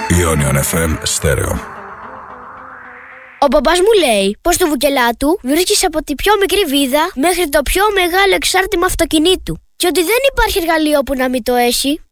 Ionion FM στέρεο. Ο μπαμπάς μου λέει πως στο βουκελά του βρίσκεις από τη πιο μικρή βίδα μέχρι το πιο μεγάλο εξάρτημα αυτοκινήτου. Και ότι δεν υπάρχει εργαλείο που να μην το έχει.